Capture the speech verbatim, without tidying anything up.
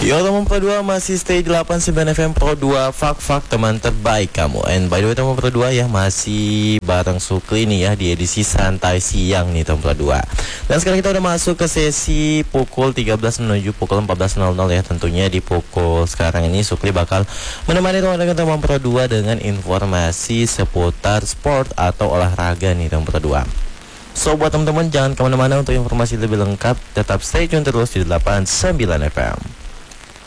Yo teman Pro dua masih stay delapan puluh sembilan F M Pro dua, fak-fak teman terbaik kamu. And by the way teman Pro dua ya, masih bareng Sukri nih ya di edisi santai siang nih teman Pro dua. Dan sekarang kita udah masuk ke sesi pukul tiga belas menuju pukul empat belas ya. Tentunya di pukul sekarang ini Sukri bakal menemani teman-teman Pro dua dengan informasi seputar sport atau olahraga nih teman Pro dua. So buat teman-teman jangan kemana-mana untuk informasi lebih lengkap, tetap stay tune terus di delapan puluh sembilan F M.